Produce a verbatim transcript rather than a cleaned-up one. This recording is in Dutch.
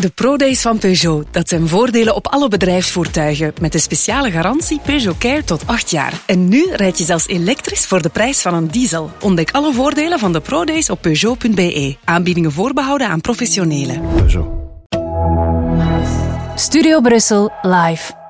De ProDays van Peugeot, dat zijn voordelen op alle bedrijfsvoertuigen. Met de speciale garantie Peugeot Care tot acht jaar. En nu rijd je zelfs elektrisch voor de prijs van een diesel. Ontdek alle voordelen van de ProDays op Peugeot punt b e. Aanbiedingen voorbehouden aan professionelen. Peugeot. Studio Brussel live.